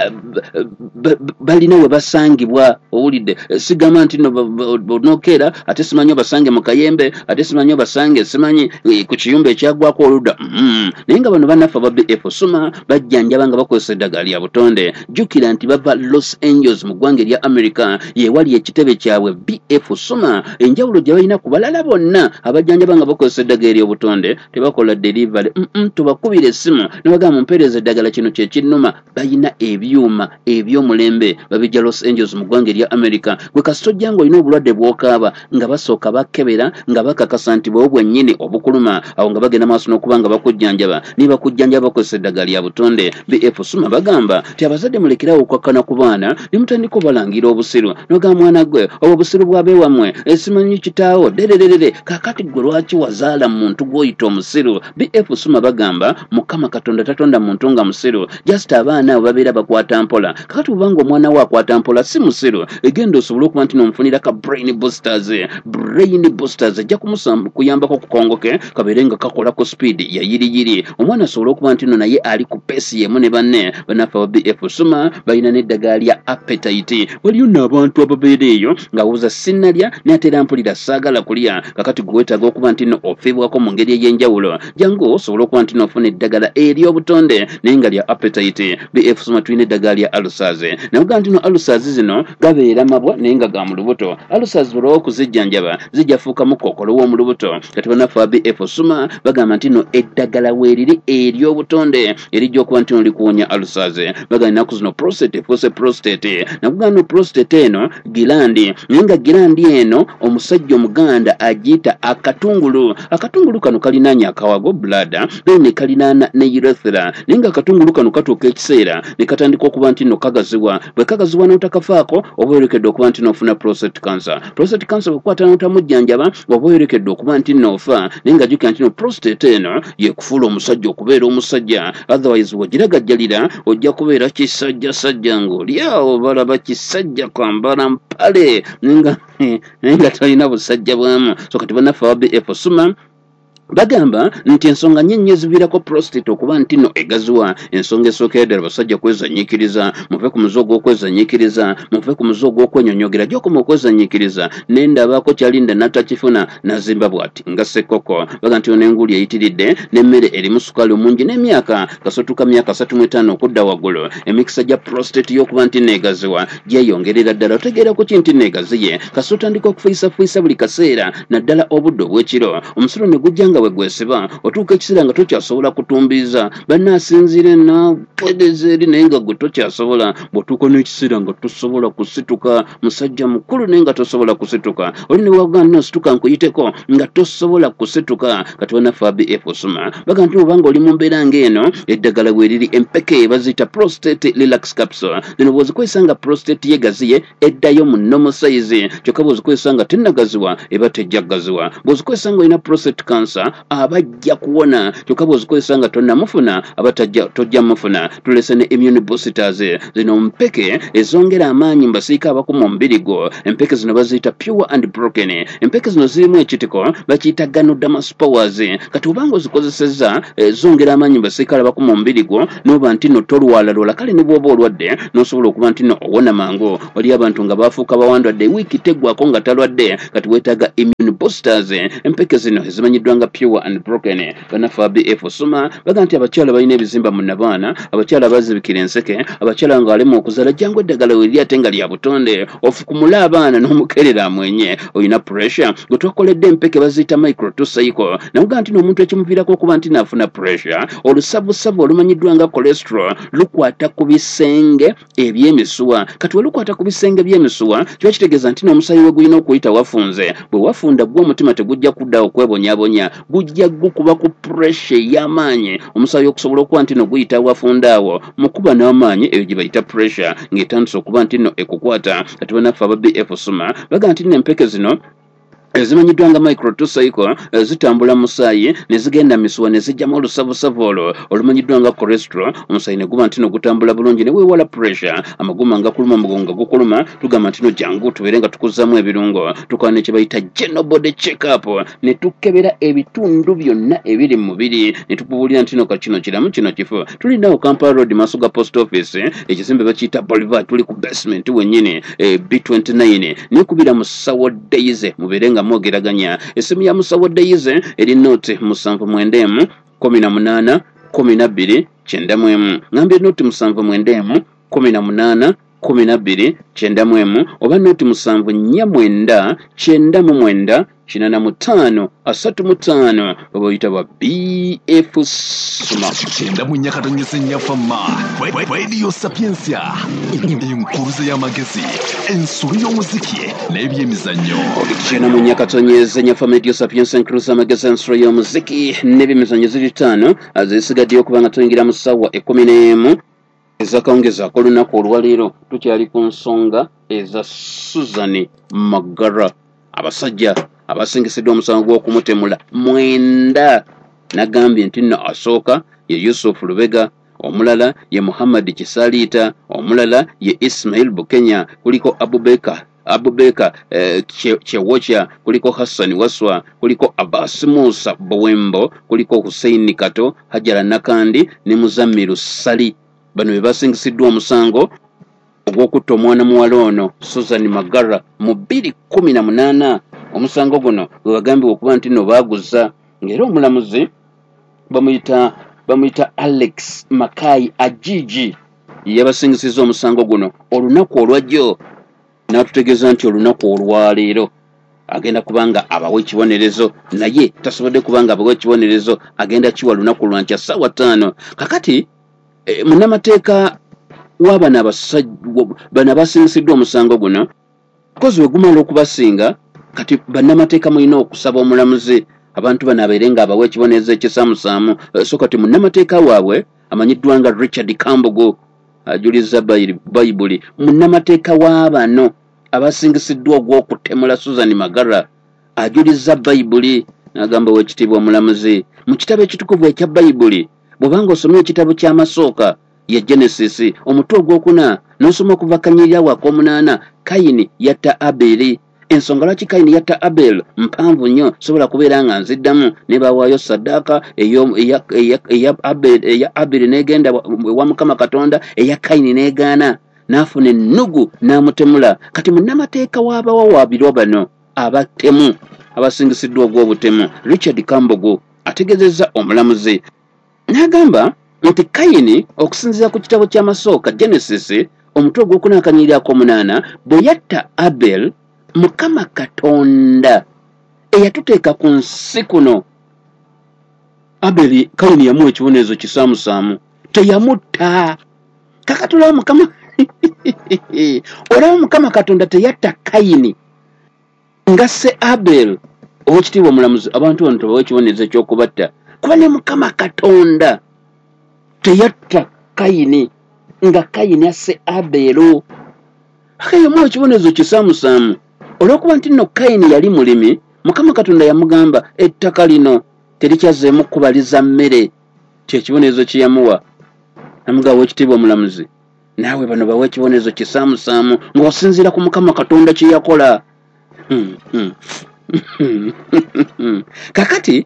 balina we basangibwa, owulidde. Sigamba nti no bonokeera ate simanyi basange mu Kayembe, ate simanyi basange simanyi ku kiyumba ekyagwako oludda. Naye nga bano bannaffe aba B F Suma bajjanjaba nga bakozesa eddagala lya butonde. Jjukira nti bava Los Angeles mu ggwanga erya America, yeewali ekitebe kyabwe B F Suma. Enjawulo gye balina ku balala bonna abajjanjaba nga bakozesa eddagala ery'obutonde tebakola delivery. Tubakubira essimu ne bagamba mumpeereza eddagala kino kye kinnuma. Balina ebyuma eby'omulembe babijja Los Angeles mu ggwanga erya America. Gwe kasita ojja ng'olina obulwadde bw'okaaba nga basooka bakebera nga bakakasa nti bwe bwennyini obukuluma, awo nga bagenda maaso n'okuba nga bakujjanjaba. Niba kujjanjaba bakozesa eddagala lya butonde. B F Suma bagamba ti abazadde mulekerawo okwakkana ku baana ne mutandika obalangira obusiru. N'ogamba mwana gwe obwo obusiru bw'abeewammwe esimanyi kitaawo dererere kaakati gwe lwaki wazaala muntu gw'oyita omusiru? B F Suma bagamba Mukama Katonda tatonda muntu nga musiru, just abaana abo babeera bakwata mpola. Kakati obanga omwana we akwata mpola si musiru, egenda osobole okuba nti n'omufunira ka brain boosters. Brain boosters ejja kumusamba kuyambako kukongoke kabeere nga kakola ku speed ya yiriyiri. Omwana asobole okuba nti no naye ali ku peesi yemu ne banne. Bannaffe aba B F Suma balina n'eddagala lya appetite. Waliyo n'abantu ababeera eyo ng'awuza sinnalya ne ate era mpulira saagala kulya. Kakati gwe weetaaga okuba nti no ofiibwako mu ngeri ey'enjawulo. Jangu osobole okuba nti no ofuna eddagala ery'obutonde naye nga lya appetite. B F Suma tulina eddagala lya ulcers. Naye oga nti no ulcers zino gabeera mabwa naye nga ga mu lubuto. Ulcers olwo okuzijjanjaba zijja fuuka mu kookolo w'omu lubuto. Kati bannaffe aba B F Suma bagamba nti no eddagala weeriri ery'obutonde erijja okuba nti no likuwonya ulcers. Bagamba ennaku zino prostate efuuse prostate. Nakugamba no prostate eno girandi, naye nga girandi eno omusajja Omuganda agiyita akatungulu. Akatungulu kano kalinaanya akawago bladder naye ne kalinaana ne urethra. Naye nga akatungulu kano katuuka ekiseera ne katandika okuba nti no kagazibwa. Bwe kagazibwa n'otakafaako oba oyolekedde okuba nti n'ofuna prostate cancer. Prostate cancer bwekukwata n'otamujjanjaba oba oyolekedde okuba nti n'ofa. Naye nga jjukira nti no prostate eno yekufuula omusajja okubeera omusajja. Otherwise wogiragajjalira ojja kubeera kisajja sajja ng'oli awo balaba kisajja kwambala mpale naye nga talina busajja bwamu. So kati bannaffe aba B F Suma bagamba nti ensonga nnyingi eziviirako prostate okuba nti no egaziwa. Ensonga esooka ddala basajja kwezanyiikiriza, muve ku muze ogw'okwezanyiikiriza, muve ku muze ogw'okwenyonyogera gy'okoma okwezanyiikiriza. Nendabako kyalinda n'atakifuna n'azimba bw'ati nga ssekoko. Baga nti ono enguli eyitiridde n'emmere erimu sukaali omungi n'emyaka kasotuka myaka asatu mu etaano okudda waggulu. Emikisa gya prostate y'okuba nti neegaziwa gyeyongerera ddala. Otegeera ku ki nti neegaziye kasita otandika okufuyisafuisa buli kaseera naddala obudde obw'ekiro. Omusiro ne gujja nga bwe gwesiba otuuka ekiseera nga tokyasobola kutumbiiza. Bannaasinzire napwedeza eri naye nga gwe tokyasobola. Bw'otuuka n'ekiseera nga tosobola kusituka, musajja mukulu naye nga tosobola kusituka. Oli ne waga nti nosituka nkuyiteko nga tosobola kusituka. Kati bannaffe aba B F Suma baga nti obanga oli mu mbeera ng'eno eddagala weeriri empeke baziyita prostate relax capsule. Zino bw'ozikozesa nga prostate yegaziye eddayo mu normal size. Kyokka bw'ozikozesa nga tennagaziwa eba tejja gaziwa. Bw'ozikozesa nga olina prostate cancer kukozesa abajja kuwona kyokka bw'ozikozesa nga tonnamufuna abatajja tojja mufuna. Tulese ne immune boosters zino mpeke ezongera amaanyi mbasiika abakuma omubiri gwo. Empeke zino baziyita pure and broken. Empeke zino zirimu ekitiko bakiyita Ganoderma powers. Kati obanga ozikozesezza zongera amaanyi mbasiika abakuma omubiri gwo n'oba nti no tolwala lwala kale ne bw'oba olwadde n'osobola okuba nti no owona mangu. Wali abantu nga bafuuka bawandwadde wiiki teggwako nga talwadde kati weetaaga immune boosters. Empeke zino ezimanyiddwa nga pure and broken. Banafu A B F Suma baga nti abakyala balina ebizimba mu nabaana, abakyala abazibikira enseke, abakyala nga alema okuzaala jangu eddagala weeri ate nga lya butonde ofukumula abaana n'omukerera amwenye olina pressure gwe twakoledde empeke baziyita micro two cycle. Namuga nti n'omuntu ekimuviirako okuba nti naafuna pressure olusavusavu olumanyiddwa nga cholesterol lukwata ku bisenge eby'emisuwa. Kati we lukwata ku bisenge by'emisuwa kiba kitegeeza nti n'omusaayi we gulina okuyita wafunze. Bwe wafunda gwe omutima tegujja kudda okwebonyaabonya, gujja gukuba ku pressure y'amaanyi omusaayi okusobola okuba nti no guyita wafunda awo mu kuba n'amaanyi eyo gye bayita pressure ng'etandise okuba nti no ekukwata. Kati banaffe aba B F Suma baga nti n'empeke zino ezimanyiddwa nga micro two cycle zitambula musaayi ne zigenda misuwa ne zijjamu olusavusavu olwo olumanyiddwa nga cholesterol. Omusaayi ne guba nti no gutambula bulungi ne weewala pressure. Amaguma nga kuluma omugongo nga gukuluma tugamba nti no jangu tubeere nga tukuzzaamu ebirungo tukola ne kye bayita general body check up ne tukebera ebitundu byonna ebiri mu mubiri ne tukubuulira nti no kino kiramu kino kifu. Tulinawo Kampala Road maaso ga post office ekizimbe bakiyita Boulevard tuli ku basement wennyini B twenty-nine nekubira mu Sawa Days mubeere nga mwogeraganya. Essimu ya Musawo Days eri note musanvu mwenda emu kumi na munaana kumi na bbiri kyenda mu emu. Ngambye note musanvu mwenda emu kumi na munaana kumi na bbiri kyenda mu emu oba note musanvu nnya mwenda kyenda mu mwenda kinana mu ttaano asatu mu ttaano oba oyita bwa B F Suma. Kyenda mu nnyakatonyesa ennyafama Radio Sapiensia enkuluze y'amagezi ensulu y'omuziki n'ebyemizannyo. Kyenda mu nnyakatonyesa ennyafama Radio Sapiensia enkuluze y'amagezi ensulu y'omuziki n'ebyemizannyo ziri ttaano azisigaddeyo okuba nga tuyingira mu ssaawa ekkumi n'emu ezakawungezaako olunaku olwaleero. Tukyali ku nsonga eza Susan Magara. Abasajja abasingisiddwa omusango gw'okumutemula mwenda. Nagambye nti nno asooka ye Yusuf Lubega, omulala ye Muhammad Kisaliita, omulala ye Ismail Bukenya, kuliko Abubeka Abubeka eh, Chewocha, kuliko Hassan Waswa, kuliko Abbas Musa Bowembo, kuliko Hussein Kato, Hajara Nakandi ne Muzamiru Sali. Bano be basingisiddwa omusango ogw'okutta omwana muwala ono Susan Magara mu bbiri kumi na munaana. Omusango guno gwe bagambye okuba nti no baaguza ng'era omulamuzi bamuyita bamuyita Alex Makai Ajiji yabasingisiza omusango guno olunaku olwajjo n'atutegeeza nti olunaku olwaleero agenda kubanga abawa ekibonerezo naye tasobodde kubanga abawa ekibonerezo agenda kiwa lunaku lwankya ssaawa ttaano. Kakati e, munnamateeka w'abana abasajja bano abasingisiddwa omusango guno kozi we gumala okubasinga kati bannamateeka mulina okusaba omulamuzi abantu bano abeere nga abawa ekibonerezo ekisaamusaamu. So kati munnamateeka waabwe amanyiddwa nga Richard Kambogo ajuliza Bayibuli. Munnamateeka w'abano abasingisiddwa ogw'okutemula Susan Magara ajuliza Bayibuli n'agamba w'ekitiibwa omulamuzi mu kitabo ekitukuvu ekya Bayibuli bw'obanga osomye ekitabo ky'amasooka ya Genesis omutwe ogwokuna n'osoma okuva kanyirira wak'omunaana Kayini yatta Aberi. Ensonga lwaki Kayini yatta Abel mpanvu nnyo sobola kubeera nga nziddamu ne bawaayo saddaaka eya Aberi n'egenda wa Mukama Katonda eya Kayini n'egaana n'afuna ennugu n'amutemula. Kati munnamateeka w'abawawaabirwa bano abatemu abasingisiddwa ogw'obutemu Richard Kambogo ategeezezza omulamuzi n'agamba nti Kayini okusinziira ku kitabo ky'amasooka Genesis omutwe ogw'okunaakanyirira ak'omunaana bwe yatta Abel Mukama Katonda eyatuteeka ku nsi kuno Abeli Kayini yamuwa ekibonerezo kisaamusaamu teyamutta. Kakatula Mukama olaba Mukama Katonda teyatta Kayini nga se Abel. Owekitiibwa omulamuzi abantu bano tebawa ekibonerezo ekyokubatta kuba ne Mukama Katonda teyatta Kayini nga Kayini asse Abelo. Akayamuwa ekibonerezo kisaamusaamu olw'okuba nti nno Kayini yali mulimi. Mukama Katonda yamugamba ettaka lino terikyazeemu kubaliza mmere kyekibonerezo kyeyamuwa namugawa ekitiibwa omulamuzi naawe bano bawa ekibonerezo kisaamusaamu ng'osinziira ku Mukama Katonda kye yakola. Kakati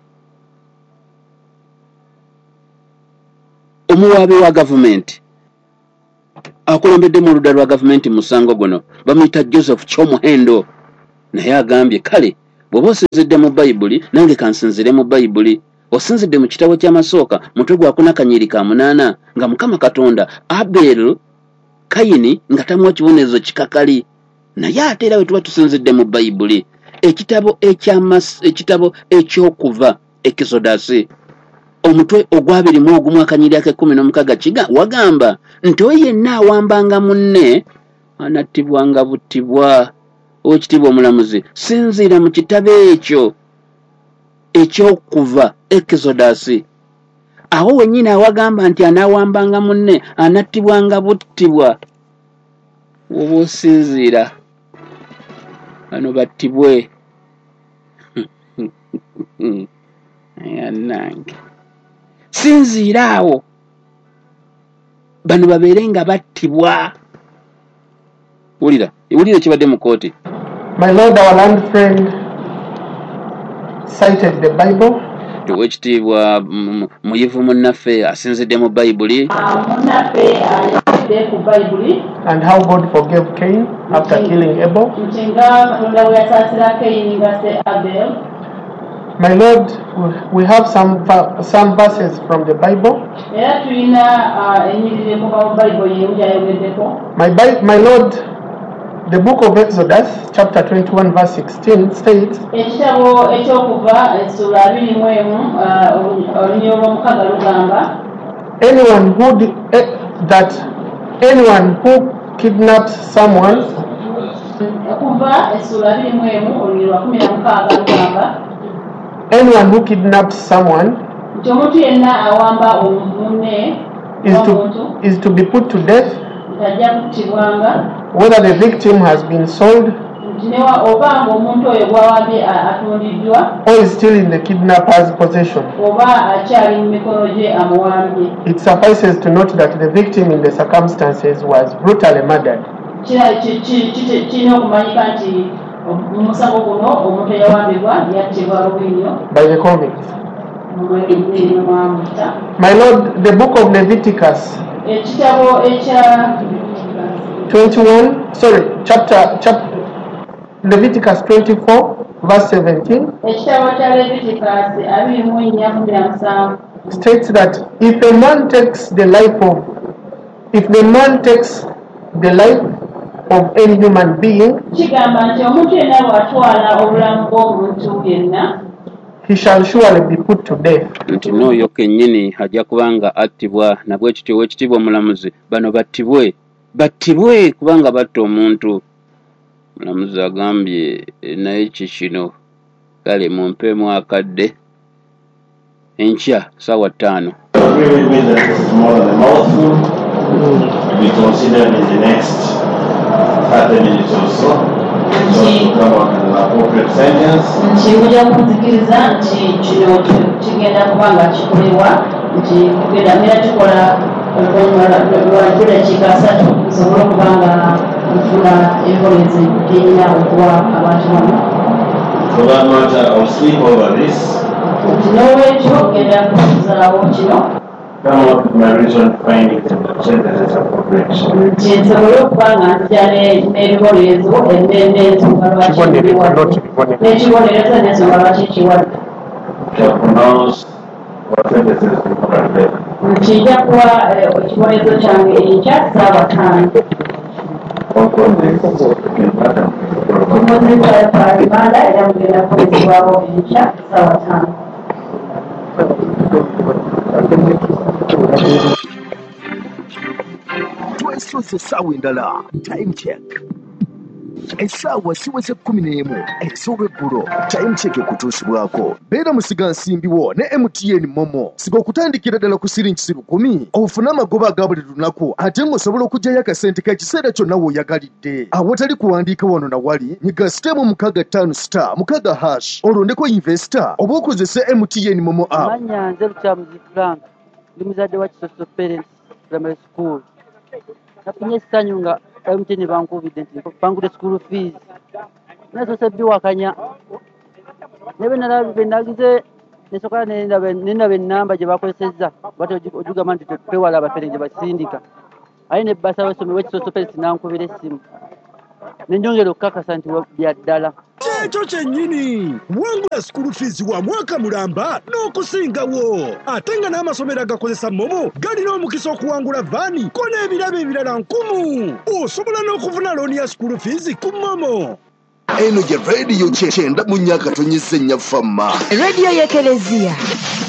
omuwaabi wa gavumenti akulembedde mu ludda lwa gavumenti mu musango guno bamuyita Joseph Kyomuhendo naye agambye kale bw'oba osinzidde mu Bayibuli nange kansinzire mu Bayibuli. Osinzidde mu kitabo ky'Amasooka mutwe gwa kuna kanyiri ka munaana nga Mukama Katonda Abel Kayini nga tamuwa kibonerezo kikakali naye ate era bwe tuba tusinzidde mu Bayibuli ekitabo ekyamas ekitabo ekyokuva Exodus omutwe ogwabiri mu ogumu akanyiri ak'ekkumi n'omukaaga kiga wagamba nti oyo yenna awambanga munne anattibwanga buttibwa. Oweekitiibwa omulamuzi sinziira mu kitabo ekyo ekyokuva Exodus awo wennyini awagamba nti anaawambanga munne anattibwanga buttibwa. Woba osinziira bano battibwe yanange sinziira awo bano babeere nga battibwa. Wulira wulira ekibadde mu kooti. My Lord, our land friend cited the Bible. Oweekitiibwa muyivu munnaffe asinzidde mu Bayibuli. And how God forgave Cain after killing Abel. My Lord, we have some some verses from the Bible. My, my Lord, the book of Exodus, chapter twenty-one, verse sixteen, states, anyone who di- eh, that anyone who kidnaps someone anyone who kidnaps someone is to, is to be put to death, whether the victim has been sold or is still in the kidnapper's possession. It suffices to note that the victim in the circumstances was brutally murdered. By the convicts. My Lord, the book of Leviticus twenty-one, sorry, chapter, chapter Leviticus twenty-four, verse seventeen, states that if a man takes the life of, if the man takes the life of any human being, he shall surely be put to death. Nti n'oyo kennyini ajja kubanga attibwa nabwe kityo w'ekitiibwa omulamuzi bano battibwe battibwe kubanga batta omuntu. Omulamuzi agambye naye kikino kale mumpeemu akadde enkya ssaawa ttaano. We consider in the next thirty minutes or so. So come up with an appropriate sentence. Nkibuja kunzikiriza nti kino kigenda kubanga kikolebwa nti kugenda mera tukola oluvannyuma lwa dakiika asatu nsobole okubanga nfuna ebibonezo byeyina okuwa abantu bano. For that matter, I'll sleep over this. Nti n'olwekyo genda kuzaawo kino. Come up with my reason finding that the sentence is appropriate. Nsobole okubanga nzija n'ebibonerezo ensonga lwaki n'ekibonerezo n'ensonga lwaki kiwadde. Shall pronounce what sentences is appropriate. Nkijja kuwa ekibonerezo kyange enkya ssaawa ttaano. Omukozi kwa Uganda era mugenda kukolesebwawo enkya ssaawa ttaano. Twesose essaawa endala time check. essaawa siweze kkumi n'emu ez'olweggulo time check ekutuusibwako beera musiga nsimbiwo ne M T N Momo siga okutandikira ddala ku siringi lukumi ofune amagoba aga buli lunaku ate ng'osobola okugyayo akasente k'ekiseera kyonna w'oyagalidde awatali kuwandiika wano na wali nyiga sitemu mukaaga ttaano star mukaaga hash olondeko investor oba okozese M T N Momo app. Amanya nze Lukyamuzi Frank ndi muzadde wa Kisoso Parents Primary School. Nafunye essanyu nga M T N bankubidde nti bangudde school fees. Nasoose biwakanya. Ne bwe nalaba bwe nagize nesokola nenaba ennamba gye bakozesezza bati ojugamba nti twewala abafere gye basindika. Aye ne bbasa w'essomero w'Ekisoso Parents nankubira essimu. Nenjongera okukakasa nti bya ddala. Ekyo kyennyini wangula school fees wa mwaka mulamba n'okusingawo ate nga n'amasomero agakozesa Momo galina omukisa okuwangula vaani ko n'ebirabo ebirala nkumu osobola n'okufuna looni ya school fees ku Momo. Eno gye rediyo kyenda mu nnyaka tonyeza ennya famma rediyo y'Ekereziya